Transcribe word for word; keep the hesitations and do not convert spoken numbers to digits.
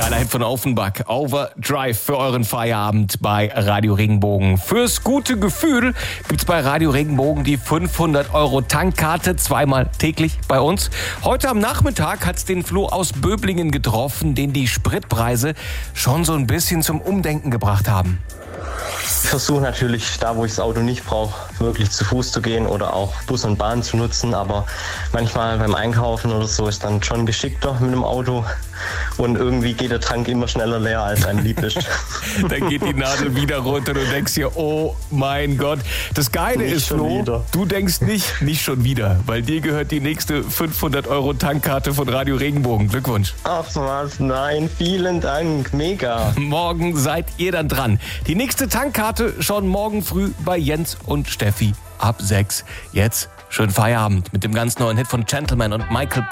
Geiler Hit von Offenbach. Overdrive für euren Feierabend bei Radio Regenbogen. Fürs gute Gefühl gibt's bei Radio Regenbogen die fünfhundert Euro Tankkarte, zweimal täglich bei uns. Heute am Nachmittag hat's den Flo aus Böblingen getroffen, den die Spritpreise schon so ein bisschen zum Umdenken gebracht haben. Ich versuche natürlich, da wo ich das Auto nicht brauche, wirklich zu Fuß zu gehen oder auch Bus und Bahn zu nutzen. Aber manchmal beim Einkaufen oder so ist dann schon geschickter mit dem Auto. Und irgendwie geht der Tank immer schneller leer, als einem lieb ist. Dann geht die Nadel wieder runter und du denkst dir, oh mein Gott. Das Geile Nicht ist, schon Flo, wieder. du denkst nicht, nicht schon wieder. Weil dir gehört die nächste fünfhundert Euro Tankkarte von Radio Regenbogen. Glückwunsch. Ach was, nein, vielen Dank, mega. Morgen seid ihr dann dran. Die nächste Tankkarte schon morgen früh bei Jens und Steffi ab sechs. Jetzt schönen Feierabend mit dem ganz neuen Hit von Gentleman und Michael